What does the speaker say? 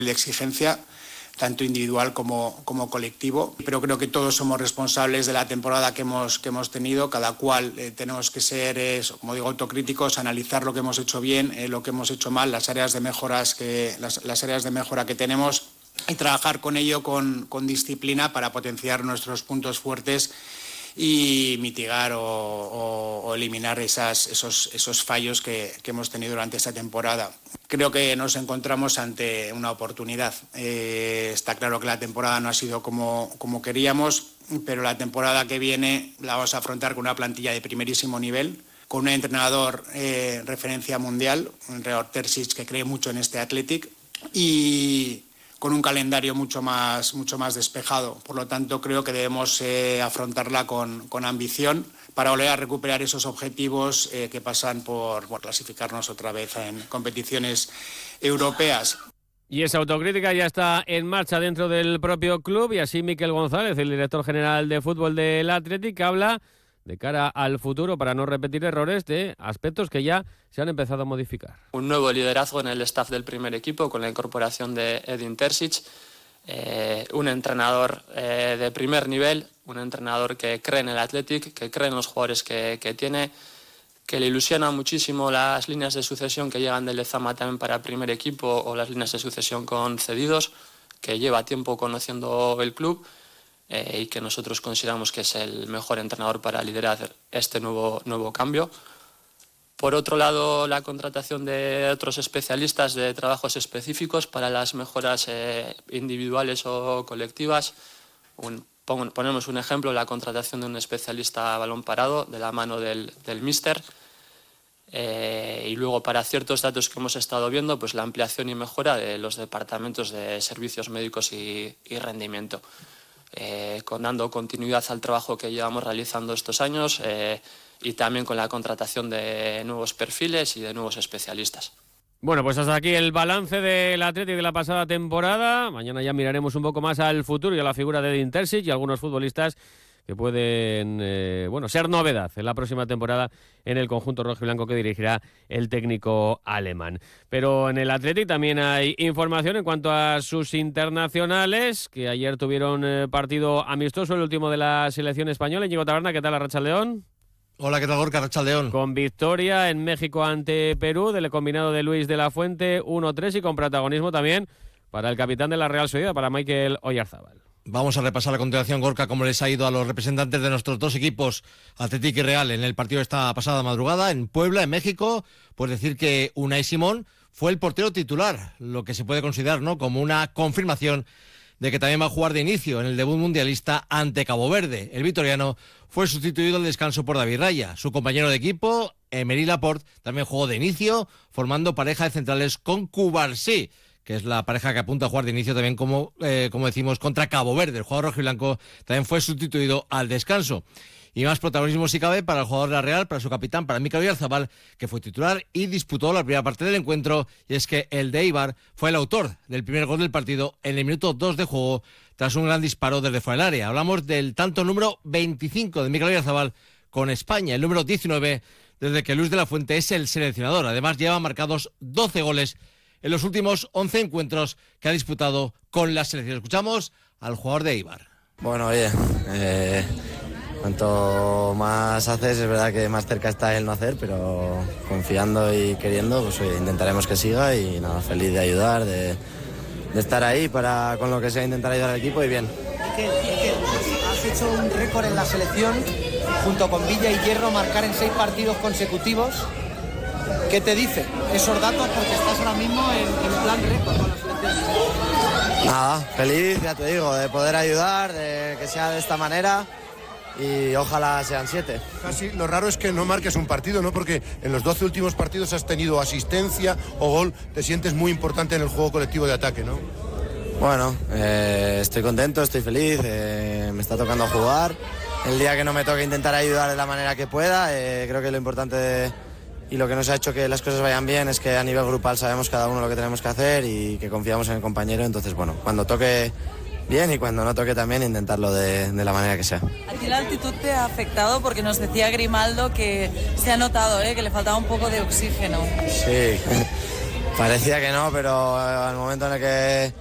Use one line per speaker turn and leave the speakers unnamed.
de exigencia, tanto individual como colectivo. Pero creo que todos somos responsables de la temporada que hemos tenido. Cada cual tenemos que ser, como digo, autocríticos, analizar lo que hemos hecho bien, lo que hemos hecho mal, las áreas de mejora que tenemos y trabajar con ello con disciplina para potenciar nuestros puntos fuertes y mitigar o eliminar esos fallos que hemos tenido durante esta temporada. Creo que nos encontramos ante una oportunidad. Está claro que la temporada no ha sido como queríamos, pero la temporada que viene la vamos a afrontar con una plantilla de primerísimo nivel, con un entrenador referencia mundial, un Reor Terzic que cree mucho en este Athletic y con un calendario mucho más despejado. Por lo tanto, creo que debemos afrontarla con ambición para volver a recuperar esos objetivos que pasan por clasificarnos otra vez en competiciones europeas.
Y esa autocrítica ya está en marcha dentro del propio club y así Miquel González, el director general de fútbol del Athletic, habla de cara al futuro para no repetir errores de aspectos que ya se han empezado a modificar.
Un nuevo liderazgo en el staff del primer equipo con la incorporación de Edin Terzic, un entrenador de primer nivel, un entrenador que cree en el Athletic, que cree en los jugadores que tiene, que le ilusiona muchísimo las líneas de sucesión que llegan del Lezama también para primer equipo o las líneas de sucesión con cedidos, que lleva tiempo conociendo el club y que nosotros consideramos que es el mejor entrenador para liderar este nuevo cambio. Por otro lado, la contratación de otros especialistas de trabajos específicos para las mejoras individuales o colectivas. Ponemos un ejemplo, la contratación de un especialista a balón parado de la mano del míster. Y luego, para ciertos datos que hemos estado viendo, pues la ampliación y mejora de los departamentos de servicios médicos y rendimiento. Dando continuidad al trabajo que llevamos realizando estos años y también con la contratación de nuevos perfiles y de nuevos especialistas.
Bueno, pues hasta aquí el balance del Athletic de la pasada temporada. Mañana ya miraremos un poco más al futuro y a la figura de Edin Terzic y algunos futbolistas que pueden ser novedad en la próxima temporada en el conjunto rojo y blanco que dirigirá el técnico alemán. Pero en el Athletic también hay información en cuanto a sus internacionales, que ayer tuvieron partido amistoso, el último de la selección española. Íñigo Taberna, ¿qué tal, Arratsaldeón?
Hola, ¿qué tal, Gorka? Arratsaldeón.
Con victoria en México ante Perú del combinado de Luis de la Fuente 1-3 y con protagonismo también para el capitán de la Real Sociedad, para Mikel Oyarzábal.
Vamos a repasar a continuación, Gorka, cómo les ha ido a los representantes de nuestros dos equipos, Athletic y Real, en el partido de esta pasada madrugada en Puebla, en México. Pues decir que Unai Simón fue el portero titular, lo que se puede considerar, ¿no?, como una confirmación de que también va a jugar de inicio en el debut mundialista ante Cabo Verde. El vitoriano fue sustituido al descanso por David Raya. Su compañero de equipo, Emery Laporte, también jugó de inicio, formando pareja de centrales con Cubarsí, que es la pareja que apunta a jugar de inicio también, como decimos, contra Cabo Verde. El jugador rojiblanco también fue sustituido al descanso. Y más protagonismo si cabe para el jugador de la Real, para su capitán, para Mikel Oyarzábal, que fue titular y disputó la primera parte del encuentro. Y es que el de Eibar fue el autor del primer gol del partido en el minuto 2 de juego, tras un gran disparo desde fuera del área. Hablamos del tanto número 25 de Mikel Oyarzábal con España, el número 19 desde que Luis de la Fuente es el seleccionador. Además, lleva marcados 12 goles en los últimos 11 encuentros que ha disputado con la selección. Escuchamos al jugador de Eibar.
Bueno, oye, cuanto más haces, es verdad que más cerca está el no hacer, pero confiando y queriendo, pues oye, intentaremos que siga y nada, feliz de ayudar, de estar ahí para con lo que sea intentar ayudar al equipo y bien.
Has hecho un récord en la selección, junto con Villa y Hierro, marcar en 6 partidos consecutivos. ¿Qué te dice esos datos? Porque estás ahora mismo en plan récord con la selección.
Nada, feliz, ya te digo, de poder ayudar, de que sea de esta manera y ojalá sean 7.
Casi lo raro es que no marques un partido, ¿no? Porque en los 12 últimos partidos has tenido asistencia o gol, te sientes muy importante en el juego colectivo de ataque, ¿no?
Bueno, estoy contento, estoy feliz, me está tocando jugar. El día que no me toque intentar ayudar de la manera que pueda, creo que lo importante y lo que nos ha hecho que las cosas vayan bien es que a nivel grupal sabemos cada uno lo que tenemos que hacer y que confiamos en el compañero. Entonces, bueno, cuando toque bien y cuando no toque también intentarlo de la manera que sea.
¿A ti la altitud te ha afectado? Porque nos decía Grimaldo que se ha notado, que le faltaba un poco de oxígeno.
Sí, Parecía que no, pero al momento en el que